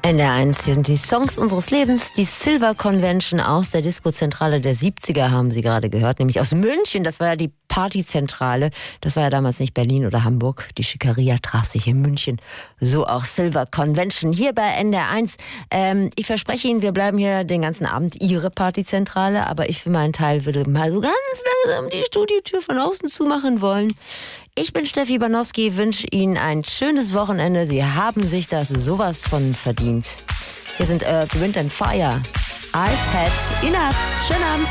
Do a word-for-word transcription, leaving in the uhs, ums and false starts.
N D R eins, hier sind die Songs unseres Lebens. Die Silver Convention aus der Disco-Zentrale der siebziger haben Sie gerade gehört, nämlich aus München. Das war ja die Partyzentrale. Das war ja damals nicht Berlin oder Hamburg. Die Schickeria traf sich in München. So auch Silver Convention hier bei N D R eins. Ähm, ich verspreche Ihnen, wir bleiben hier den ganzen Abend Ihre Partyzentrale. Aber ich für meinen Teil würde mal so ganz langsam die Studiotür von außen zumachen wollen. Ich bin Steffi Banowski, wünsche Ihnen ein schönes Wochenende. Sie haben sich das sowas von verdient. Hier sind Earth, Wind and Fire. I've had enough. Schönen Abend.